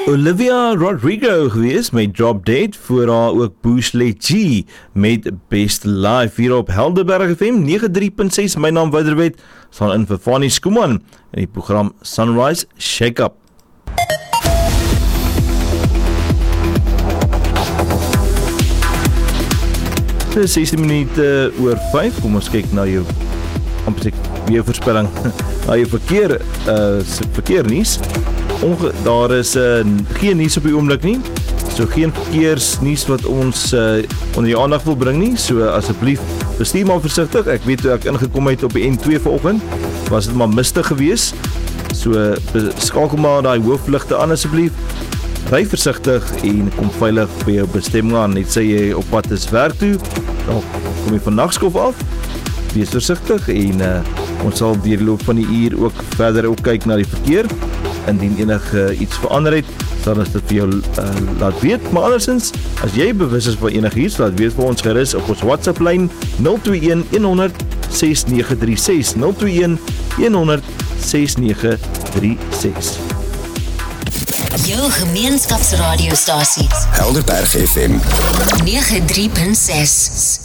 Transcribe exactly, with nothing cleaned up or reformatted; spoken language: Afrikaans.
Olivia Rodrigo gewees met Drop Dead, voor haar ook Booshley G met Best Life hier op Helderberg F M nege drie punt ses. My naam Wouterwet, staan in vir Fanny Skuman in die program Sunrise Shake-Up. Dit is sestien minute oor vyf, kom ons kyk na jou amper jou voorspelling, na jou verkeer, uh, verkeer nuus. Onge daar is uh, geen nuus op die oomblik nie, so geen verkeersnuus wat ons uh, onder die aandag wil bring nie, so asseblief bestuur maar versigtig. Ek weet toe ek ingekom het op die N twee vanoggend, was dit maar mistig gewees, so skakel maar daai hoofligte aan asseblief, ry versigtig en kom veilig by jou bestemming aan, net sê jy op pad is werk toe, dan kom jy van nagskof af, wees versigtig en uh, ons sal deur die loop van die uur ook verder ook kyk na die verkeer. Indien enige uh, iets verander het, sal ons dit vir jou uh, laat weet. Maar andersins, as jy bewus is van enige iets, laat weet vir ons gerus op ons WhatsApp lyn nul twee een een honderd ses nege drie ses nul twee een een honderd ses nege drie ses. Jou gemeenskapsradiostasie Helderberg F M nege drie punt ses.